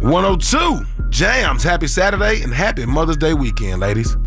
102 Jams. Happy Saturday and happy Mother's Day weekend, ladies.